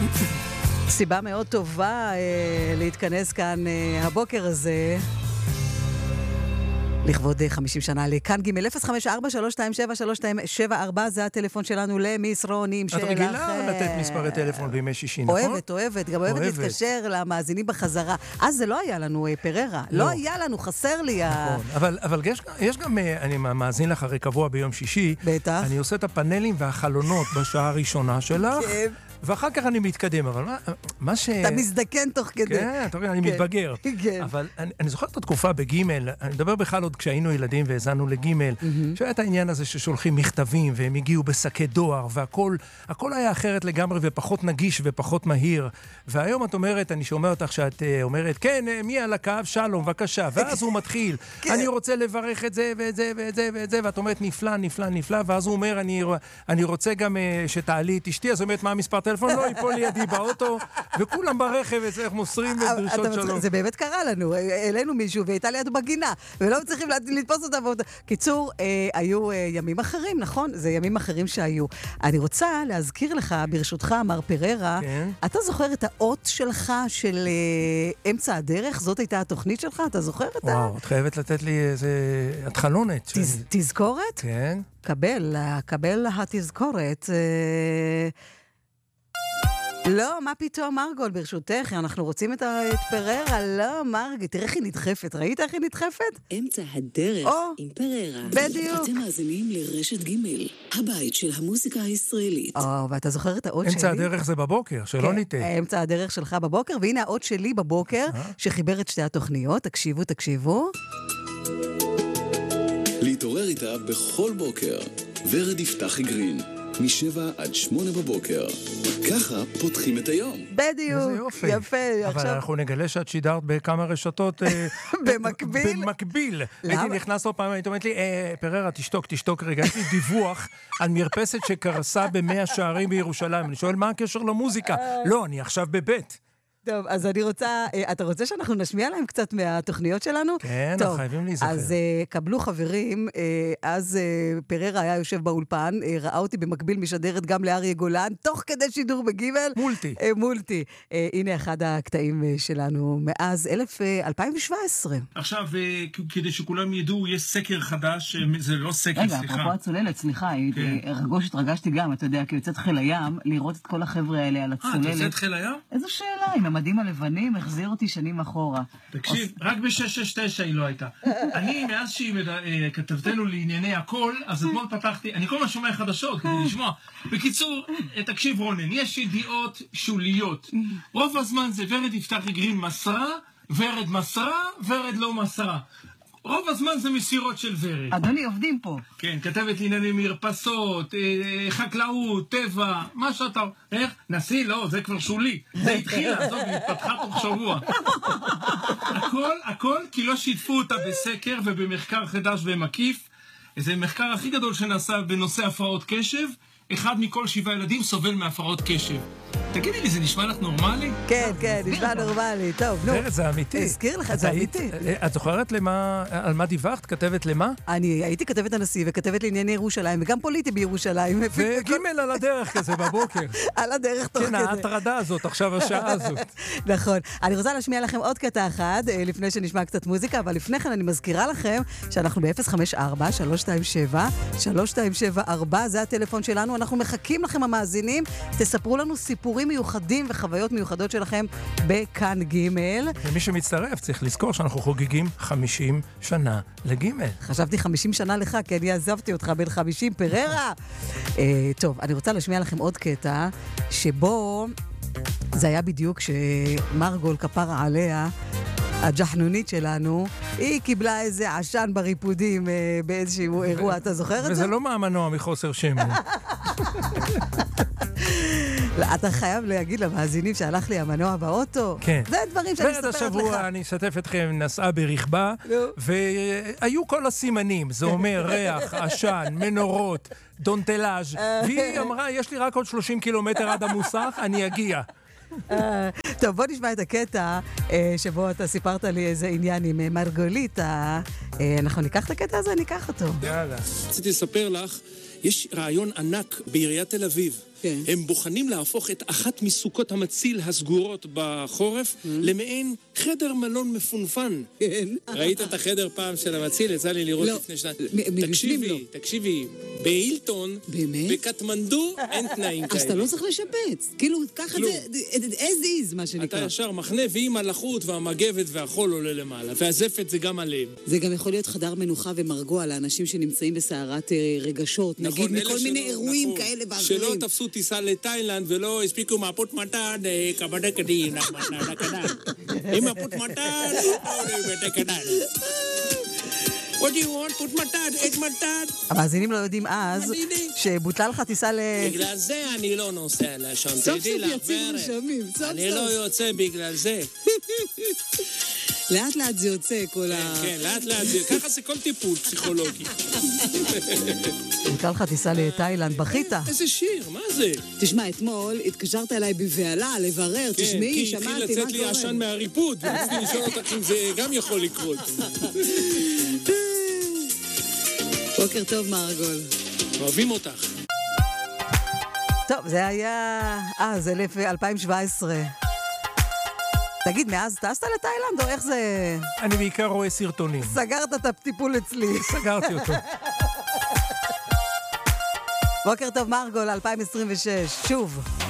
סיבה מאוד טובה להתכנס כאן הבוקר הזה לכבוד 50 שנה לכאן ג' 054-327-3274 זה הטלפון שלנו למסרונים שלכם. את רגילה לתת מספרי טלפון בימי שישי, נכון? אוהבת, גם אוהבת להתקשר למאזינים בחזרה. אז זה לא היה לנו פררה, לא היה לנו, חסר לי. נכון, אבל יש גם, אני מאזין לך הרי קבוע ביום שישי, בטח. אני עושה את הפאנלים והחלונות בשעה הראשונה שלך, ואחר כך אני מתקדם, אבל מה ש... אתה מזדקן תוך כדי. כן, אני מתבגר. אבל אני זוכר את התקופה בגימל, אני מדבר בכלל עוד כשהיינו ילדים והזנו לגימל, שהיה את העניין הזה ששולחים מכתבים, והם הגיעו בשקי דואר, והכל היה אחרת לגמרי, ופחות נגיש ופחות מהיר. והיום את אומרת, אני שומע אותך שאת אומרת, כן, מי על הקו? שלום, בבקשה. ואז הוא מתחיל, אני רוצה לברך את זה ואת זה ואת זה ואת זה, ואת אומרת, נפלא, נפלא, נפלא, ואז הוא אומר, אני רוצה גם שתעלי את אשתי, אז אומרת, מה המספר טלפון? לא ייפול לידי באוטו, וכולם ברכב, איך מוסרים ודרישות שלום. זה באמת קרה לנו, אלינו מישהו, והייתה ליד בגינה, ולא צריכים לתפוס אותה באוטו. קיצור, היו ימים אחרים, נכון? זה ימים אחרים שהיו. אני רוצה להזכיר לך, ברשותך, מר פררה, אתה זוכר את האות שלך של אמצע הדרך? זאת הייתה התוכנית שלך? אתה זוכר את ה... וואו, את חייבת לתת לי איזה התחלונת. תזכורת? כן. קבל התזכורת. לא, מה פתאום מרגול, ברשותך, אנחנו רוצים את פררה, לא, מרגי, תראה איך היא נדחפת, ראית איך היא נדחפת? אמצע הדרך עם פררה. בדיוק. אתם מאזינים לרשת ג', הבית של המוזיקה הישראלית. ואתה זוכר את האות שלי? אמצע הדרך זה בבוקר, שלא ניתן. אמצע הדרך שלך בבוקר, והנה האות שלי בבוקר, שחיבר את שתי התוכניות, תקשיבו. להתעורר איתה בכל בוקר, ורד יפתחי גרין. מ-7 עד 8 בבוקר. ככה פותחים את היום. בדיוק, יפה. אבל אנחנו נגלה שאת שידרת בכמה רשתות במקביל. הייתי נכנס עוד פעם, היית אומרת לי, פררה, תשתוק רגע. יש לי דיווח על מרפסת שקרסה ב100 שערים בירושלים. אני שואל, מה הקשר למוזיקה? לא, אני עכשיו בבית. טוב, אז אני רוצה, אתה רוצה שאנחנו נשמיע להם קצת מהתוכניות שלנו? כן, אנחנו חייבים להיזכר. אז קבלו חברים, אז פררה היה יושב באולפן, ראה אותי במקביל משדרת גם לאריה גולן, תוך כדי שידור בגימל. מולטי. הנה אחד הקטעים שלנו מאז 2017. עכשיו, כדי שכולם ידעו, יש סקר חדש, זה לא סקר, רגע, אפרופו הצוללת, סליחה, התרגשתי גם, אתה יודע, כי יוצאת חיל הים, לראות את כל החבר'ה האלה על הצוללת. את יוצאת חיל הים? איזו שאלה, המדים הלבנים החזיר אותי שנים אחורה. תקשיב, רק ב-669 היא לא הייתה. אני, מאז שהיא כתבתנו לענייני הכל, אז אתמול פתחתי, אני כל מה שומע חדשות כדי לשמוע. בקיצור, תקשיב רונן, יש ידיעות שוליות. רוב הזמן זה ורד יפתחי גרין מסרה, ורד מסרה, ורד לא מסרה. רוב הזמן זה מסירות של ורד. אדוני, עובדים פה. כן, כתבת לענייני מרפסות, חקלאות, טבע, מה שאתה... איך? נשיא? לא, זה כבר שולי. זה התחיל, זאת התפתחה תוך שבוע. הכל כי לא שיתפו אותה בסקר ובמחקר חדש ומקיף. זה מחקר הכי גדול שנעשה בנושא הפרעות קשב. 1 מכל 7 ילדים סובל מהפרעות קשב. תגידי לי, זה נשמע לך נורמלי? כן, נשמע נורמלי. טוב, נו. זה אמיתי. תזכיר לך, זה אמיתי. את זוכרת על מה דיווחת? כתבת למה? אני הייתי כתבת הנשיא וכתבת לענייני ירושלים, וגם פוליטי בירושלים. וגימל על הדרך כזה בבוקר. על הדרך תוך כזה. כן, ההטרדה הזאת, עכשיו השעה הזאת. נכון. אני רוצה להשמיע לכם עוד קטע אחד, לפני שנשמע קצת מוזיקה, אבל לפני כן אני מזכירה לכם שאנחנו ב-054-327-3274, זה הטלפון שלנו, אנחנו מחכים לכם המאזינים, תספרו לנו סיפורים מיוחדים וחוויות מיוחדות שלכם בכאן גימל. ומי שמצטרף צריך לזכור שאנחנו חוגגים 50 שנה לגימל. חשבתי 50 שנה לך, כי אני עזבתי אותך בין 50 פררה. טוב, אני רוצה להשמיע לכם עוד קטע, שבו זה היה בדיוק שמרגול כפרה עליה, הג'חנונית שלנו, היא קיבלה איזה עשן בריפודים באיזשהו אירוע, אתה זוכר את זה? וזה לא מהמנוע מחוסר שמן. אתה חייב להגיד למאזינים שהלך לי המנוע באוטו. כן. זה דברים שאני מספרת לך. השבוע אני אשתף אתכם, נסעה ברכבה, והיו כל הסימנים, זה אומר ריח, עשן, מנורות, דונטלאז', והיא אמרה, יש לי רק עוד 30 קילומטר עד המוסך, אני אגיע. טוב, בוא נשמע את הקטע שבו אתה סיפרת לי איזה עניין עם מרגוליטה. אנחנו ניקח את הקטע הזה, ניקח אותו. יאללה. רציתי לספר לך, יש רעיון ענק בעיריית תל אביב. כן. הם בוחנים להפוך את אחת מסוכות המציל הסגורות בחורף למעין חדר מלון מפונפן. כן. ראית את החדר פעם של המציל? יצא לי לראות לפני שניים. תקשיבי, בהילטון, בקטמנדו, אין תנאים כאלה. אז אתה לא צריך לשפץ. כאילו, ככה זה as is, מה שנקרא. אתה ישר מחנה, ועם הלחות והמגבת והחול עולה למעלה, והזפת זה גם עליהם. זה גם יכול להיות חדר מנוחה ומרגוע לאנשים שנמצאים בסערת רגשות, נגיד מכל מיני אירועים כאלה ואחרים. שלא תפסו טיסה לתאילנד ולא הספיקו מהפות מתן, כבדה קדים, עם מהפות מתן, ותקדן. What do you want? פות מתן, את מתן. המאזינים לא יודעים אז שבוטלה לך טיסה בגלל זה אני לא נוסע לשם. סוף סוף יציב רשמים, סוף סוף. אני לא יוצא בגלל זה. לאט לאט זה יוצא כל ה... כן, לאט לאט זה... ככה זה כל טיפול פסיכולוגי. בוטלה לך טיסה לתאילנד, בכית. איזה שיר, מה זה? תשמע, אתמול התקשרת אליי בבהלה לברר, תשמעי, שמעתי, מה קורה? כן, כי התחיל לצאת לי עשן מהריפוד, ורציתי לשאול אותך אם זה גם יכול לקרות. בוקר טוב, מרגול. אוהבים אותך. טוב, זה היה אז, 2017. תגיד, מאז טסת לתאילנד או איך זה... אני בעיקר רואה סרטונים. סגרת את הטיפול אצלי. סגרתי אותו. בוקר טוב, מרגול, 2026. שוב.